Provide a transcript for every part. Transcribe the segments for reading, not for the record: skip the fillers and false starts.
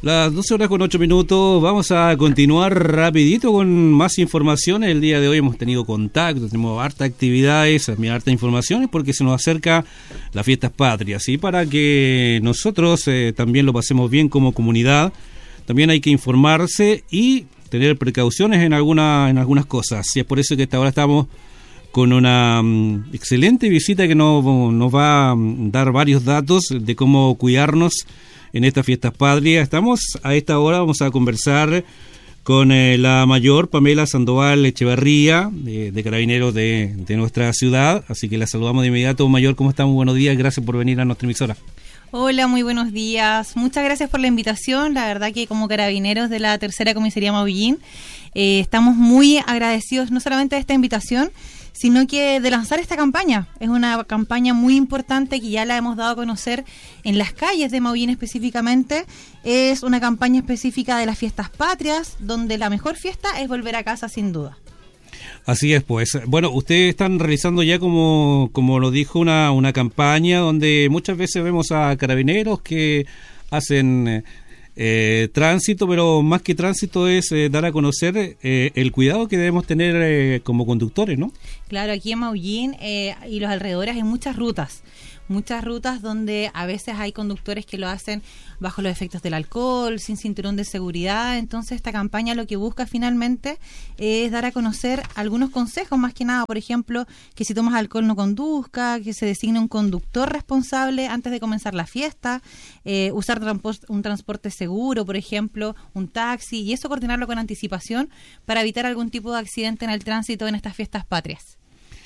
Las 12:08. Vamos a continuar rapidito con más información. El día de hoy hemos tenido contacto, tenemos harta actividades, harta informaciones, porque se nos acerca las fiestas patrias. Y para que nosotros también lo pasemos bien como comunidad, también hay que informarse y tener precauciones en algunas cosas. Y es por eso que hasta ahora estamos con una excelente visita que nos va a dar varios datos de cómo cuidarnos en estas fiestas patrias. Estamos a esta hora, vamos a conversar con la mayor Pamela Sandoval Echeverría, de Carabineros de nuestra ciudad. Así que la saludamos de inmediato. Mayor, ¿cómo estamos? Buenos días, gracias por venir a nuestra emisora. Hola, muy buenos días. Muchas gracias por la invitación. La verdad que como Carabineros de la Tercera Comisaría Maullín, estamos muy agradecidos no solamente de esta invitación, sino que de lanzar esta campaña. Es una campaña muy importante que ya la hemos dado a conocer en las calles de Maullín específicamente. Es una campaña específica de las fiestas patrias, donde la mejor fiesta es volver a casa sin duda. Así es, pues. Bueno, ustedes están realizando ya, como lo dijo, una campaña donde muchas veces vemos a carabineros que hacen tránsito, pero más que tránsito es dar a conocer el cuidado que debemos tener como conductores, ¿no? Claro, aquí en Maullín y los alrededores hay muchas rutas donde a veces hay conductores que lo hacen bajo los efectos del alcohol, sin cinturón de seguridad. Entonces esta campaña lo que busca finalmente es dar a conocer algunos consejos, más que nada, por ejemplo, que si tomas alcohol no conduzca, que se designe un conductor responsable antes de comenzar la fiesta, usar un transporte seguro, por ejemplo, un taxi, y eso coordinarlo con anticipación para evitar algún tipo de accidente en el tránsito en estas fiestas patrias.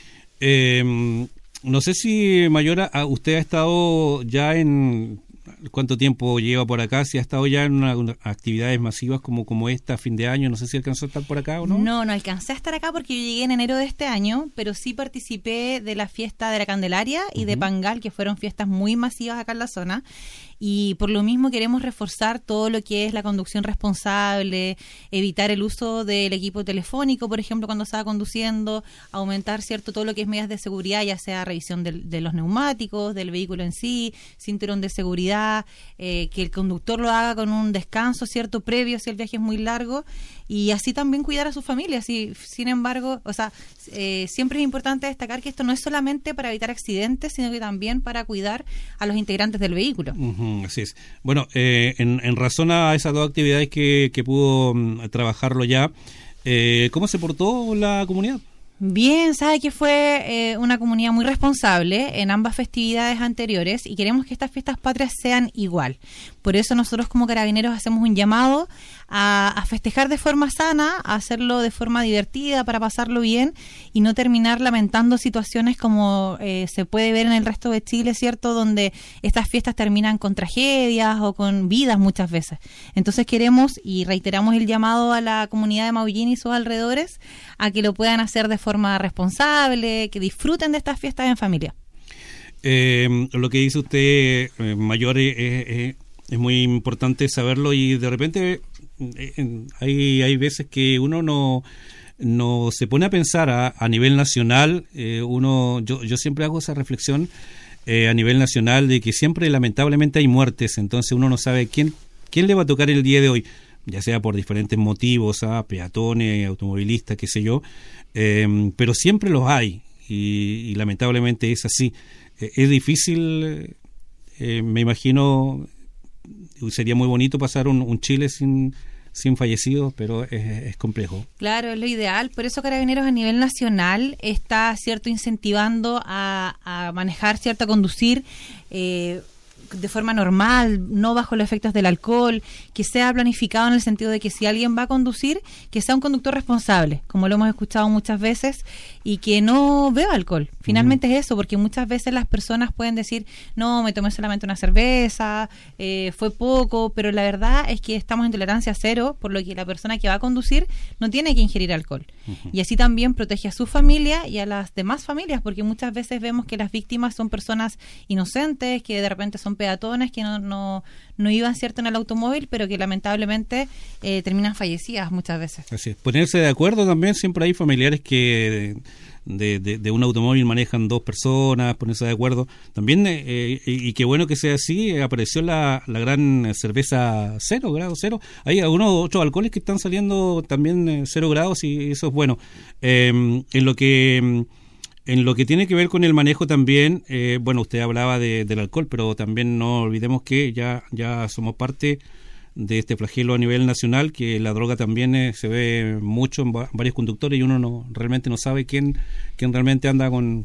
No sé si, Mayora, usted ha estado ya en... ¿Cuánto tiempo lleva por acá? Si ha estado ya en unas actividades masivas como esta, fin de año. No sé si alcanzó a estar por acá o no. No alcancé a estar acá porque yo llegué en enero de este año, pero sí participé de la fiesta de la Candelaria y de Pangal, que fueron fiestas muy masivas acá en la zona. Y por lo mismo queremos reforzar todo lo que es la conducción responsable, evitar el uso del equipo telefónico, por ejemplo, cuando se va conduciendo, aumentar todo lo que es medidas de seguridad, ya sea revisión de los neumáticos, del vehículo en sí, cinturón de seguridad, que el conductor lo haga con un descanso, previo si el viaje es muy largo, y así también cuidar a su familia. Sin embargo, siempre es importante destacar que esto no es solamente para evitar accidentes, sino que también para cuidar a los integrantes del vehículo. Así es. Bueno, en razón a esas dos actividades que pudo trabajarlo ya, ¿cómo se portó la comunidad? Bien, sabe que fue una comunidad muy responsable en ambas festividades anteriores y queremos que estas fiestas patrias sean igual. Por eso nosotros como Carabineros hacemos un llamado a festejar de forma sana, a hacerlo de forma divertida para pasarlo bien y no terminar lamentando situaciones como se puede ver en el resto de Chile, donde estas fiestas terminan con tragedias o con vidas muchas veces. Entonces queremos y reiteramos el llamado a la comunidad de Maullín y sus alrededores a que lo puedan hacer de forma responsable, que disfruten de estas fiestas en familia. Lo que dice usted, Mayor, es muy importante saberlo, y de repente hay veces que uno no se pone a pensar a nivel nacional. Yo siempre hago esa reflexión a nivel nacional de que siempre lamentablemente hay muertes, entonces uno no sabe quién le va a tocar el día de hoy, ya sea por diferentes motivos, peatones, automovilistas, qué sé yo, pero siempre los hay y lamentablemente es así. Es difícil, me imagino. Sería muy bonito pasar un Chile sin fallecidos, pero es complejo. Claro, es lo ideal. Por eso Carabineros a nivel nacional está incentivando a manejar, a conducir de forma normal, no bajo los efectos del alcohol, que sea planificado en el sentido de que si alguien va a conducir, que sea un conductor responsable, como lo hemos escuchado muchas veces, y que no beba alcohol. Finalmente es eso, porque muchas veces las personas pueden decir, no, me tomé solamente una cerveza, fue poco, pero la verdad es que estamos en tolerancia cero, por lo que la persona que va a conducir no tiene que ingerir alcohol. Y así también protege a su familia y a las demás familias, porque muchas veces vemos que las víctimas son personas inocentes, que de repente son peatones, que no iban en el automóvil, pero que lamentablemente terminan fallecidas muchas veces. Así es. Ponerse de acuerdo también, siempre hay familiares que de un automóvil manejan 2 personas, ponerse de acuerdo. También, y qué bueno que sea así, apareció la gran cerveza 0 grados, 0. Hay algunos otros alcoholes que están saliendo también 0 grados y eso es bueno. En lo que tiene que ver con el manejo también, bueno, usted hablaba del alcohol, pero también no olvidemos que ya somos parte de este flagelo a nivel nacional, que la droga también se ve mucho en varios conductores y uno realmente no sabe quién realmente anda con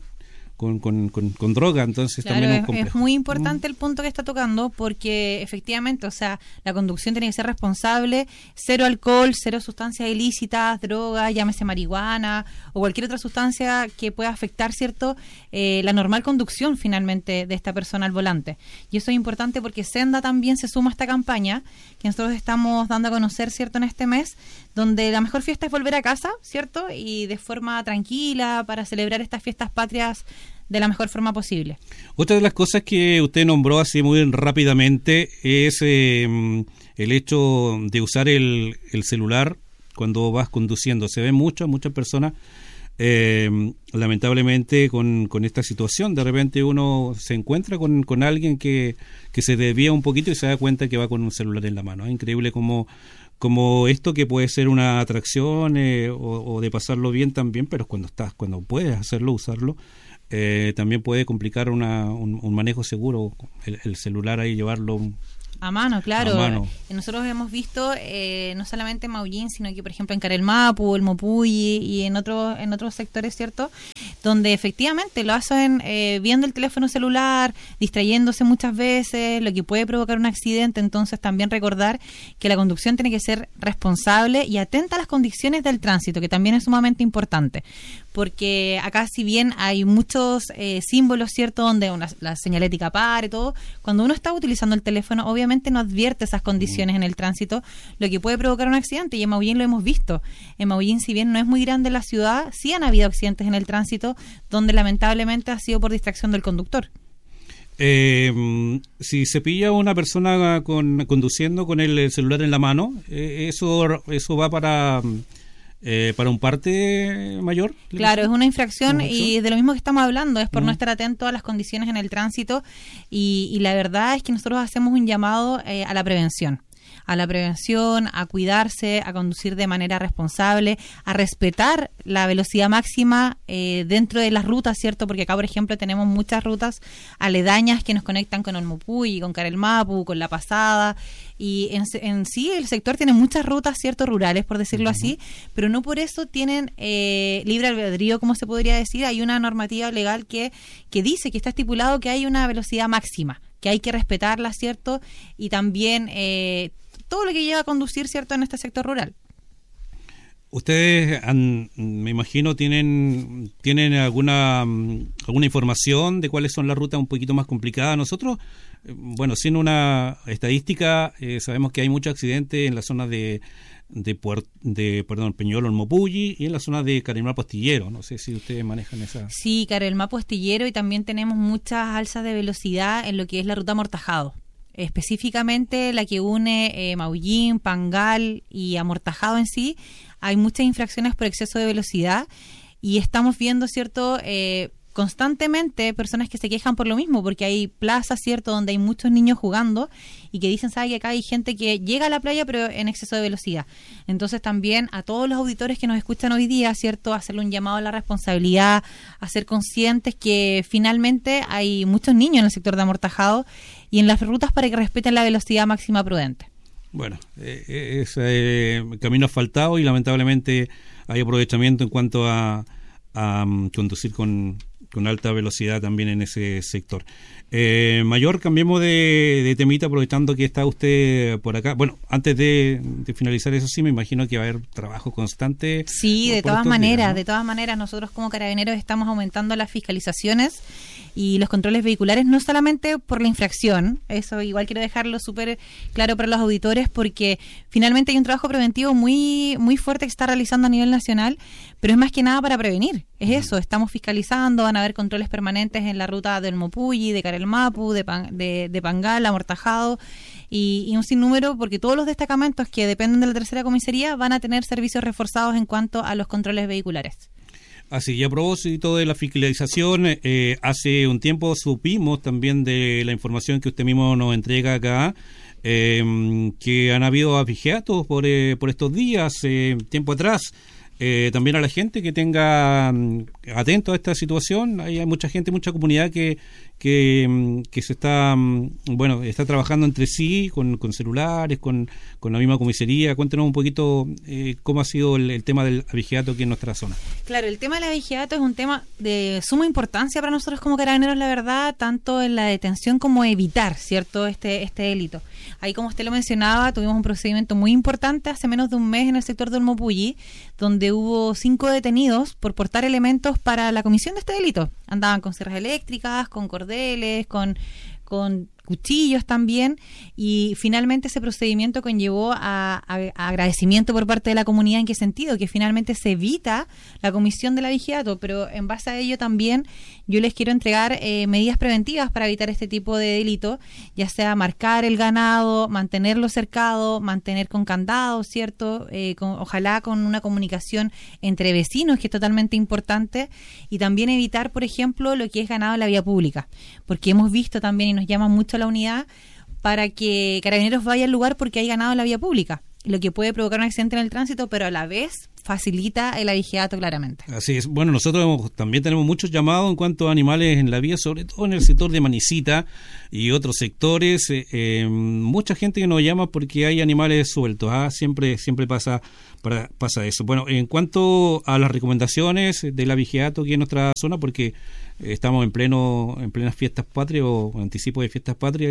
droga, entonces claro, también es complejo. Es muy importante el punto que está tocando, porque efectivamente, o sea, la conducción tiene que ser responsable, 0 alcohol, 0 sustancias ilícitas, droga, llámese marihuana o cualquier otra sustancia que pueda afectar, ¿cierto?, la normal conducción finalmente de esta persona al volante. Y eso es importante porque Senda también se suma a esta campaña que nosotros estamos dando a conocer, ¿cierto?, en este mes, donde la mejor fiesta es volver a casa, ¿cierto?, y de forma tranquila para celebrar estas fiestas patrias de la mejor forma posible. Otra de las cosas que usted nombró así muy rápidamente es el hecho de usar el celular cuando vas conduciendo. Se ven muchas personas lamentablemente con esta situación. De repente uno se encuentra con alguien que se desvía un poquito y se da cuenta que va con un celular en la mano. Es increíble como esto, que puede ser una atracción o de pasarlo bien también, pero cuando puedes hacerlo, usarlo, también puede complicar un manejo seguro, el celular ahí llevarlo a mano, claro. A mano. Nosotros hemos visto no solamente en Maullín, sino que por ejemplo en Carelmapu, el Mopuyi y en otros sectores, ¿cierto?, donde efectivamente lo hacen viendo el teléfono celular, distrayéndose muchas veces, lo que puede provocar un accidente. Entonces también recordar que la conducción tiene que ser responsable y atenta a las condiciones del tránsito, que también es sumamente importante, porque acá, si bien hay muchos símbolos, ¿cierto?, donde la señalética para y todo, cuando uno está utilizando el teléfono, obviamente no advierte esas condiciones en el tránsito, lo que puede provocar un accidente, y en Maullín lo hemos visto. En Maullín, si bien no es muy grande la ciudad, sí han habido accidentes en el tránsito donde lamentablemente ha sido por distracción del conductor. Si se pilla una persona conduciendo con el celular en la mano, eso va para un parte mayor. Claro, es una infracción y de lo mismo que estamos hablando, es por no estar atento a las condiciones en el tránsito, y la verdad es que nosotros hacemos un llamado a la prevención, a cuidarse, a conducir de manera responsable, a respetar la velocidad máxima dentro de las rutas, ¿cierto? Porque acá, por ejemplo, tenemos muchas rutas aledañas que nos conectan con Olmupuy, con Carelmapu, con La Pasada, y en sí el sector tiene muchas rutas, ¿cierto?, rurales, por decirlo así, pero no por eso tienen libre albedrío, como se podría decir. Hay una normativa legal que dice, que está estipulado que hay una velocidad máxima, que hay que respetarla, ¿cierto? Y también todo lo que lleva a conducir, ¿cierto?, en este sector rural. Ustedes, me imagino, tienen alguna información de cuáles son las rutas un poquito más complicadas. Nosotros, bueno, sin una estadística, sabemos que hay muchos accidentes en la zona de Peñuelo, Mopuyi, y en la zona de Carelmapu Astillero. No sé si ustedes manejan esa. Sí, Carelmapu Astillero, y también tenemos muchas alzas de velocidad en lo que es la ruta Amortajado. Específicamente la que une Maullín, Pangal y Amortajado en sí. Hay muchas infracciones por exceso de velocidad y estamos viendo, ¿cierto?, constantemente personas que se quejan por lo mismo, porque hay plazas, ¿cierto?, donde hay muchos niños jugando y que dicen, ¿sabe?, que acá hay gente que llega a la playa pero en exceso de velocidad. Entonces también a todos los auditores que nos escuchan hoy día, ¿cierto?, hacerle un llamado a la responsabilidad, a ser conscientes que finalmente hay muchos niños en el sector de Amortajado y en las rutas, para que respeten la velocidad máxima prudente. Bueno, es camino asfaltado y lamentablemente hay aprovechamiento en cuanto a conducir con alta velocidad también en ese sector. Mayor, cambiemos de temita, aprovechando que está usted por acá. Bueno, antes de finalizar eso, sí, me imagino que va a haber trabajo constante. Sí, de todas maneras, nosotros como Carabineros estamos aumentando las fiscalizaciones y los controles vehiculares, no solamente por la infracción, eso igual quiero dejarlo súper claro para los auditores, porque finalmente hay un trabajo preventivo muy, muy fuerte que está realizando a nivel nacional, pero es más que nada para prevenir. Es eso, estamos fiscalizando, van a haber controles permanentes en la ruta del Mopuyi, de Carelmapu, de Pangal, Amortajado, y un sinnúmero, porque todos los destacamentos que dependen de la tercera comisaría van a tener servicios reforzados en cuanto a los controles vehiculares. Así, y a propósito de la fiscalización, hace un tiempo supimos también de la información que usted mismo nos entrega acá, que han habido abigeatos por estos días, tiempo atrás. También a la gente que tenga atento a esta situación. Hay mucha gente, mucha comunidad que se está está trabajando entre sí con celulares, con la misma comisaría. Cuéntenos un poquito cómo ha sido el tema del abigeato aquí en nuestra zona. Claro, el tema del abigeato es un tema de suma importancia para nosotros como carabineros, la verdad, tanto en la detención como evitar, ¿cierto?, este delito. Ahí, como usted lo mencionaba, tuvimos un procedimiento muy importante hace menos de un mes en el sector de Olmopulli, donde hubo 5 detenidos por portar elementos para la comisión de este delito. Andaban con sierras eléctricas, con cordeles, con cuchillos también, y finalmente ese procedimiento conllevó a agradecimiento por parte de la comunidad. ¿En qué sentido? Que finalmente se evita la comisión del abigeato, pero en base a ello también yo les quiero entregar medidas preventivas para evitar este tipo de delito, ya sea marcar el ganado, mantenerlo cercado, mantener con candado, ¿cierto? Ojalá con una comunicación entre vecinos, que es totalmente importante, y también evitar, por ejemplo, lo que es ganado en la vía pública, porque hemos visto también, y nos llama mucho la unidad, para que Carabineros vaya al lugar porque hay ganado en la vía pública, lo que puede provocar un accidente en el tránsito, pero a la vez facilita el abigeato claramente. Así es. Bueno, nosotros también tenemos muchos llamados en cuanto a animales en la vía, sobre todo en el sector de Manicita y otros sectores. Mucha gente que nos llama porque hay animales sueltos. Siempre pasa eso. Bueno, en cuanto a las recomendaciones del abigeato aquí en nuestra zona, porque estamos en plenas fiestas patrias o anticipo de fiestas patrias,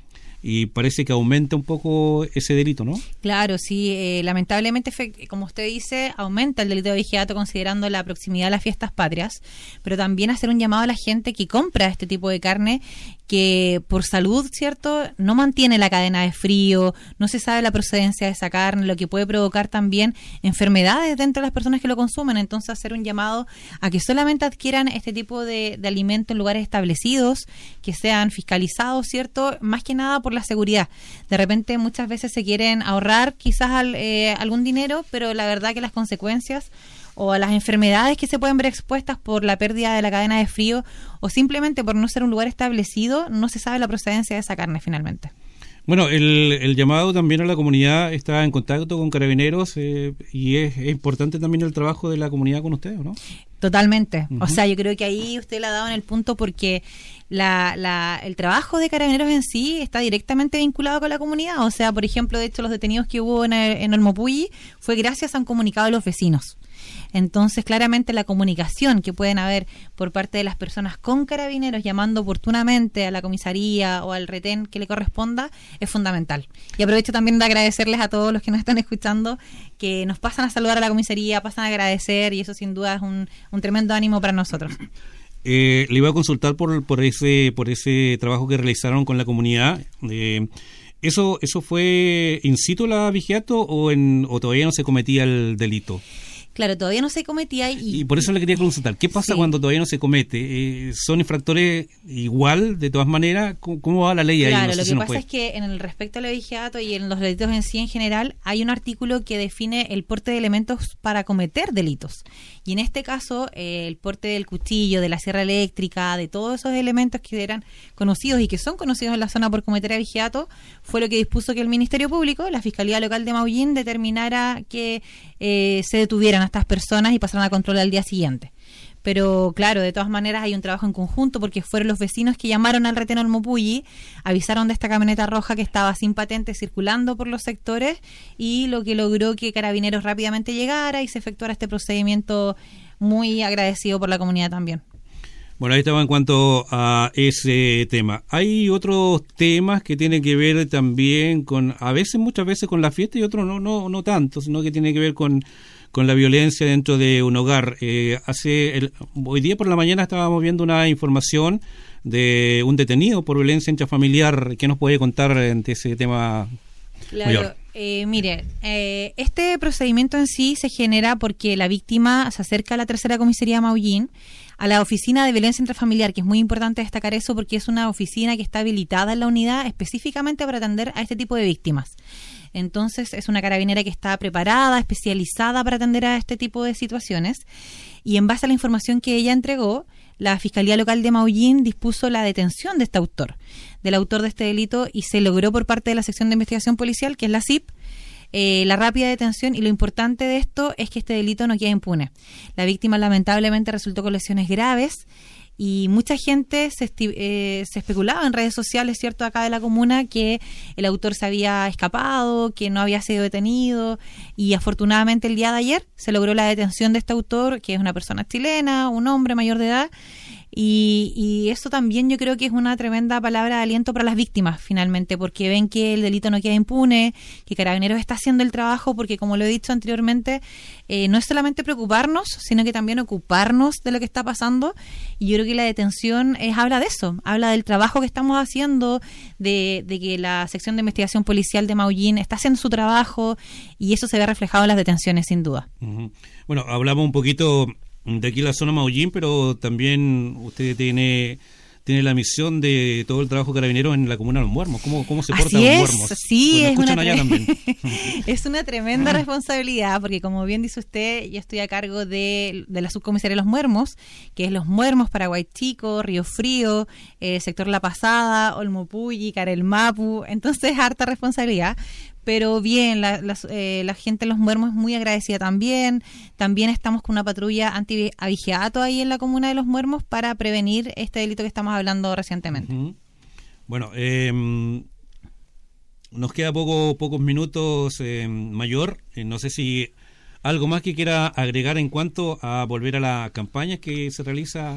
y parece que aumenta un poco ese delito, ¿no? Claro, sí, lamentablemente, como usted dice, aumenta el delito de abigeato considerando la proximidad a las fiestas patrias, pero también hacer un llamado a la gente que compra este tipo de carne, que por salud, ¿cierto?, no mantiene la cadena de frío, no se sabe la procedencia de esa carne, lo que puede provocar también enfermedades dentro de las personas que lo consumen. Entonces, hacer un llamado a que solamente adquieran este tipo de alimento en lugares establecidos, que sean fiscalizados, ¿cierto?, más que nada por la seguridad. De repente, muchas veces se quieren ahorrar quizás algún dinero, pero la verdad que las consecuencias o a las enfermedades que se pueden ver expuestas por la pérdida de la cadena de frío o simplemente por no ser un lugar establecido, no se sabe la procedencia de esa carne finalmente. Bueno, el llamado también a la comunidad está en contacto con Carabineros, y es importante también el trabajo de la comunidad con ustedes, ¿no? Totalmente. O sea, yo creo que ahí usted la ha dado en el punto, porque el trabajo de Carabineros en sí está directamente vinculado con la comunidad. O sea, por ejemplo, de hecho, los detenidos que hubo en Olmopulli fue gracias a un comunicado de los vecinos. Entonces, claramente la comunicación que pueden haber por parte de las personas con Carabineros, llamando oportunamente a la comisaría o al retén que le corresponda, es fundamental. Y aprovecho también de agradecerles a todos los que nos están escuchando, que nos pasan a saludar a la comisaría, pasan a agradecer, y eso sin duda es un tremendo ánimo para nosotros. Le iba a consultar por ese trabajo que realizaron con la comunidad. ¿Eso fue in situ la abigeato o todavía no se cometía el delito? Claro, todavía no se cometía y por eso le quería consultar, ¿qué pasa cuando todavía no se comete? ¿Son infractores igual, de todas maneras? ¿Cómo va la ley ahí? Claro, lo que pasa es que en el respecto al abigeato y en los delitos en sí en general, hay un artículo que define el porte de elementos para cometer delitos. Y en este caso, el porte del cuchillo, de la sierra eléctrica, de todos esos elementos que eran conocidos y que son conocidos en la zona por cometer abigeato, fue lo que dispuso que el Ministerio Público, la Fiscalía Local de Maullín, determinara que se detuvieran a estas personas y pasaran a control al día siguiente. Pero claro, de todas maneras hay un trabajo en conjunto, porque fueron los vecinos que llamaron al retén Olmopulli, avisaron de esta camioneta roja que estaba sin patente circulando por los sectores, y lo que logró que Carabineros rápidamente llegara y se efectuara este procedimiento, muy agradecido por la comunidad también. Bueno, ahí estaba en cuanto a ese tema. Hay otros temas que tienen que ver también con, muchas veces con la fiesta, y otros no tanto, sino que tiene que ver con la violencia dentro de un hogar. Hoy día por la mañana estábamos viendo una información de un detenido por violencia intrafamiliar. ¿Qué nos puede contar ante ese tema? Claro, mire, este procedimiento en sí se genera porque la víctima se acerca a la tercera comisaría de Maullín a la oficina de violencia intrafamiliar, que es muy importante destacar eso porque es una oficina que está habilitada en la unidad específicamente para atender a este tipo de víctimas. Entonces es una carabinera que está preparada, especializada para atender a este tipo de situaciones, y en base a la información que ella entregó, la Fiscalía Local de Maullín dispuso la detención de este autor, del autor de este delito, y se logró por parte de la sección de investigación policial, que es la CIP, la rápida detención. Y lo importante de esto es que este delito no queda impune. La víctima lamentablemente resultó con lesiones graves, y mucha gente se especulaba en redes sociales, ¿cierto?, acá de la comuna, que el autor se había escapado, que no había sido detenido, y afortunadamente el día de ayer se logró la detención de este autor, que es una persona chilena, un hombre mayor de edad. Y eso también yo creo que es una tremenda palabra de aliento para las víctimas, finalmente, porque ven que el delito no queda impune, que Carabineros está haciendo el trabajo, porque como lo he dicho anteriormente, no es solamente preocuparnos, sino que también ocuparnos de lo que está pasando. Y yo creo que la detención habla de eso, habla del trabajo que estamos haciendo, de que la sección de investigación policial de Maullín está haciendo su trabajo, y eso se ve reflejado en las detenciones, sin duda. Uh-huh. Bueno, hablamos un poquito de aquí la zona Maullín, pero también usted tiene la misión de todo el trabajo carabinero en la comuna de Los Muermos. ¿Cómo se portan los Muermos? Sí, bueno, es una tremenda responsabilidad, porque como bien dice usted, yo estoy a cargo de la subcomisaría de Los Muermos, que es Los Muermos, Paraguay Chico, Río Frío, sector La Pasada, Olmo Pulli, Carelmapu. Entonces, harta responsabilidad. Pero bien, la gente de Los Muermos es muy agradecida también. También estamos con una patrulla anti-abigeato ahí en la comuna de Los Muermos para prevenir este delito que estamos hablando recientemente. Uh-huh. Bueno, nos queda pocos minutos, Mayor. No sé si algo más que quiera agregar en cuanto a volver a la campaña que se realiza